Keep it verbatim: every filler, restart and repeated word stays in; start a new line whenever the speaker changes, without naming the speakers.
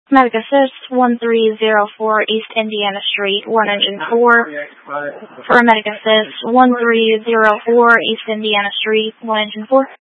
Medic Assist, one three zero four East Indiana Street, one engine four. For Medic Assist, one three zero four East Indiana Street, one engine four.